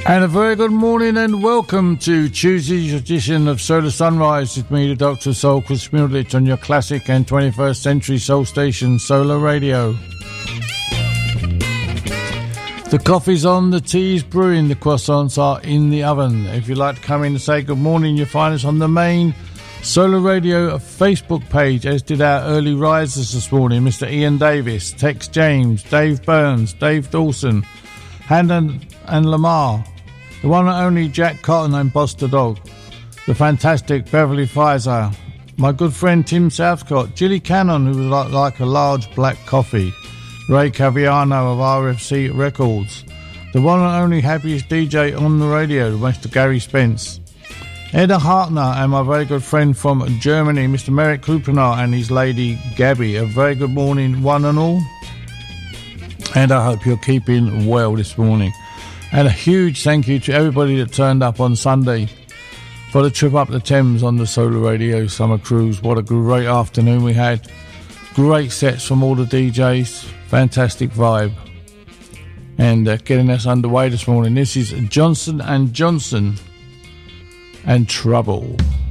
And a very good morning and welcome to Tuesday's edition of Solar Sunrise with me, the Doctor of Soul, Chris Milditch, on your classic and 21st century soul station, Solar Radio. The coffee's on, the tea's brewing, the croissants are in the oven. If you'd like to come in and say good morning, you'll find us on the main Solar Radio Facebook page, as did our early risers this morning, Mr. Ian Davis, Tex James, Dave Burns, Dave Dawson, Handon and Lamar, the one and only Jack Cotton and Boster Dog, the fantastic Beverly Pfizer, my good friend Tim Southcott, Gilly Cannon, who was like a large black coffee, Ray Caviano of RFC Records, the one and only happiest DJ on the radio, Mr. Gary Spence, Edda Hartner, and my very good friend from Germany, Mr. Merrick Krupenar and his lady Gabby. A very good morning, one and all, and I hope you're keeping well this morning. And a huge thank you to everybody that turned up on Sunday for the trip up the Thames on the Solar Radio Summer Cruise. What a great afternoon we had. Great sets from all the DJs. Fantastic vibe. And getting us underway this morning. This is Johnson & Johnson and Trouble.